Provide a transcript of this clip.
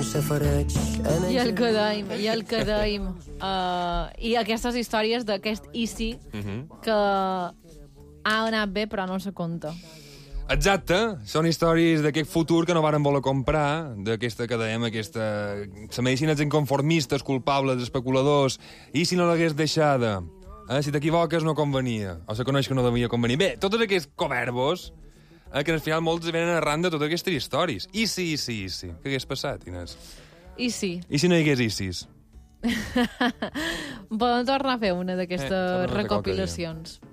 safareig en I el que dèiem, i aquestes històries d'aquest ICI que ha anat bé però no se compta. Exacte, són històries d'aquest futur que no varen voler comprar, d'aquesta que dèiem, aquesta... La medicina dels inconformistes, culpables, especuladors, i si no l'hagués deixada? Si t'equivoques no convenia, o se coneix que no devia convenir. Bé, tots aquests coverbos, que al final molts venen arran de totes aquestes històries. I sí. Què hagués passat, Inés? I sí. I si no hi hagués ISIS? Podem tornar a fer una d'aquestes recopilacions.